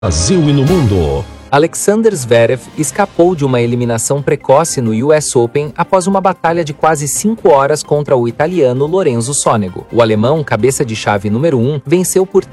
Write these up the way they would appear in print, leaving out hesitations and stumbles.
Brasil e no mundo. Alexander Zverev escapou de uma eliminação precoce no US Open após uma batalha de quase 5 horas contra o italiano Lorenzo Sonego. O alemão, cabeça de chave número 1, venceu por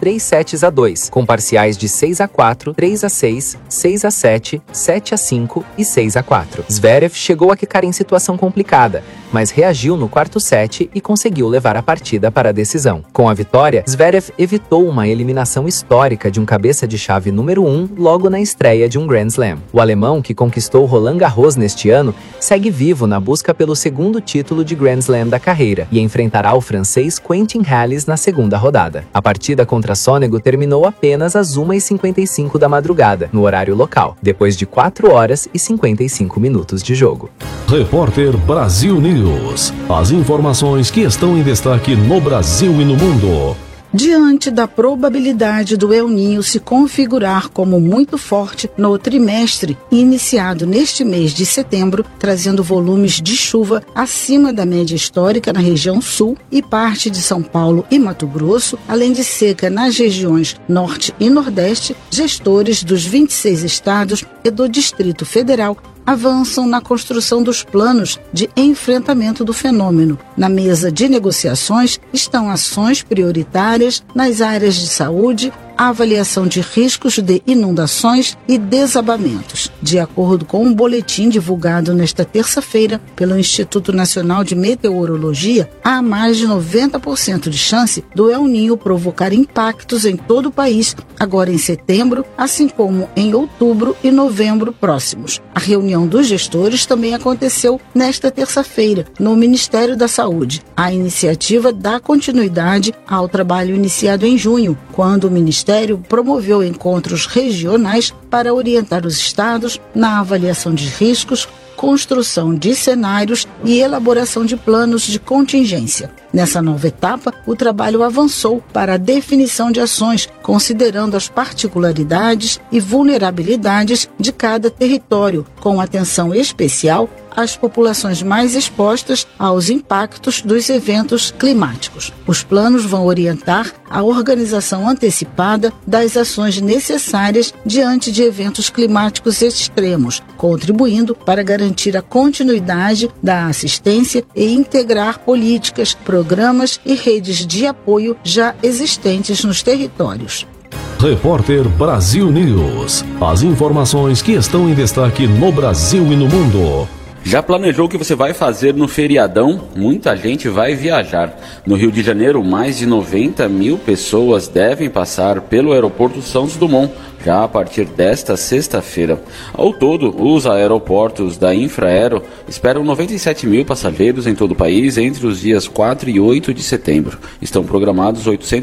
3-2, com parciais de 6-4, 3-6, 6-7, 7-5 e 6-4. Zverev chegou a ficar em situação complicada, mas reagiu no quarto set e conseguiu levar a partida para a decisão. Com a vitória, Zverev evitou uma eliminação histórica de um cabeça de chave número 1 logo na estreia de um Grand Slam. O alemão, que conquistou Roland Garros neste ano, segue vivo na busca pelo segundo título de Grand Slam da carreira e enfrentará o francês Quentin Halys na segunda rodada. A partida contra Sonego terminou apenas às 1h55 da madrugada, no horário local, depois de 4 horas e 55 minutos de jogo. Repórter Brasil News. As informações que estão em destaque no Brasil e no mundo. Diante da probabilidade do El Niño se configurar como muito forte no trimestre iniciado neste mês de setembro, trazendo volumes de chuva acima da média histórica na região sul e parte de São Paulo e Mato Grosso, além de seca nas regiões norte e nordeste, gestores dos 26 estados e do Distrito Federal avançam na construção dos planos de enfrentamento do fenômeno. Na mesa de negociações estão ações prioritárias nas áreas de saúde, avaliação de riscos de inundações e desabamentos. De acordo com um boletim divulgado nesta terça-feira pelo Instituto Nacional de Meteorologia, há mais de 90% de chance do El Niño provocar impactos em todo o país, agora em setembro, assim como em outubro e novembro próximos. A reunião dos gestores também aconteceu nesta terça-feira, no Ministério da Saúde. A iniciativa dá continuidade ao trabalho iniciado em junho, quando o Ministério promoveu encontros regionais para orientar os estados na avaliação de riscos, construção de cenários e elaboração de planos de contingência. Nessa nova etapa, o trabalho avançou para a definição de ações, considerando as particularidades e vulnerabilidades de cada território, com atenção especial às populações mais expostas aos impactos dos eventos climáticos. Os planos vão orientar a organização antecipada das ações necessárias diante de eventos climáticos extremos, contribuindo para garantir a continuidade da assistência e integrar políticas, programas e redes de apoio já existentes nos territórios. Repórter Brasil News. As informações que estão em destaque no Brasil e no mundo. Já planejou o que você vai fazer no feriadão? Muita gente vai viajar. No Rio de Janeiro, mais de 90 mil pessoas devem passar pelo aeroporto Santos Dumont, já a partir desta sexta-feira. Ao todo, os aeroportos da Infraero esperam 97 mil passageiros em todo o país entre os dias 4 e 8 de setembro. Estão programados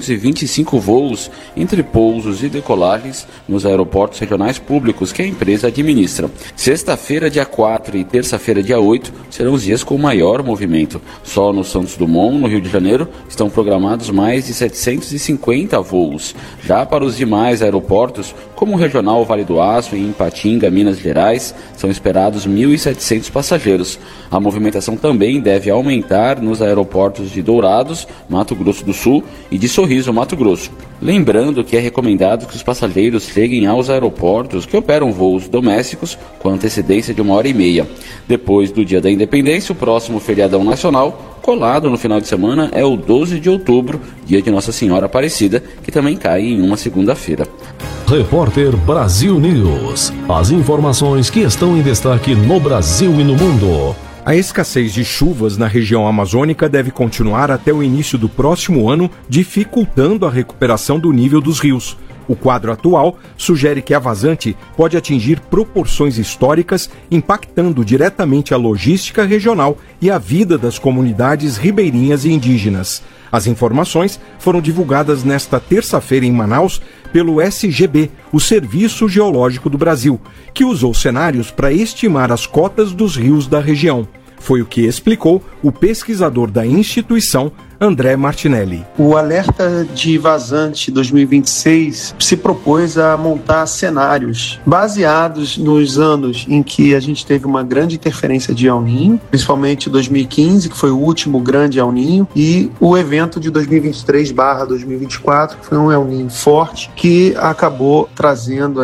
825 voos entre pousos e decolagens nos aeroportos regionais públicos que a empresa administra. Sexta-feira, dia 4 e terça-feira, dia 8, serão os dias com maior movimento. Só no Santos Dumont, no Rio de Janeiro, estão programados mais de 750 voos. Já para os demais aeroportos, como o Regional Vale do Aço, em Ipatinga, Minas Gerais, são esperados 1.700 passageiros. A movimentação também deve aumentar nos aeroportos de Dourados, Mato Grosso do Sul, e de Sorriso, Mato Grosso. Lembrando que é recomendado que os passageiros cheguem aos aeroportos que operam voos domésticos com antecedência de 1h30. Depois do Dia da Independência, o próximo feriadão nacional, colado no final de semana, é o 12 de outubro, dia de Nossa Senhora Aparecida, que também cai em uma segunda-feira. Repórter Brasil News. As informações que estão em destaque no Brasil e no mundo. A escassez de chuvas na região amazônica deve continuar até o início do próximo ano, dificultando a recuperação do nível dos rios. O quadro atual sugere que a vazante pode atingir proporções históricas, impactando diretamente a logística regional e a vida das comunidades ribeirinhas e indígenas. As informações foram divulgadas nesta terça-feira em Manaus pelo SGB, o Serviço Geológico do Brasil, que usou cenários para estimar as cotas dos rios da região. Foi o que explicou o pesquisador da instituição, André Martinelli. O alerta de vazante 2026 se propôs a montar cenários baseados nos anos em que a gente teve uma grande interferência de El Niño, principalmente 2015, que foi o último grande El Niño, e o evento de 2023/2024, que foi um El Niño forte, que acabou trazendo